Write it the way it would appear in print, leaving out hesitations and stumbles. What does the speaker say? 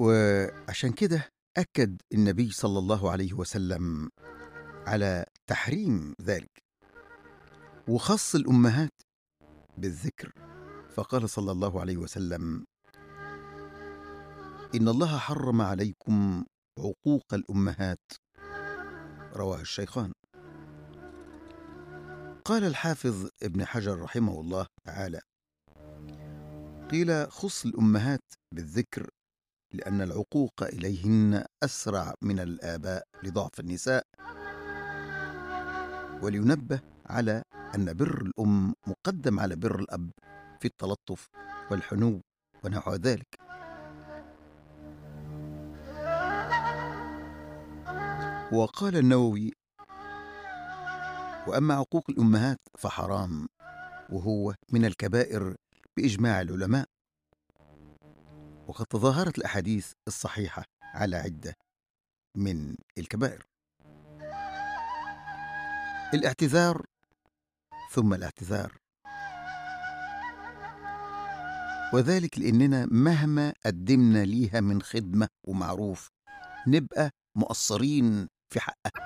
وعشان كده أكد النبي صلى الله عليه وسلم على تحريم ذلك، وخص الأمهات بالذكر، فقال صلى الله عليه وسلم: إن الله حرم عليكم عقوق الأمهات، رواه الشيخان. قال الحافظ ابن حجر رحمه الله تعالى: قيل خص الأمهات بالذكر لأن العقوق إليهن أسرع من الآباء لضعف النساء، ولينبه على أن بر الأم مقدم على بر الأب في التلطف والحنو ونحو ذلك. وقال النووي: وأما عقوق الأمهات فحرام، وهو من الكبائر بإجماع العلماء، وقد تظاهرت الأحاديث الصحيحة على عدة من الكبائر. الاعتذار ثم الاعتذار، وذلك لأننا مهما قدمنا ليها من خدمة ومعروف نبقى مقصرين في حقها.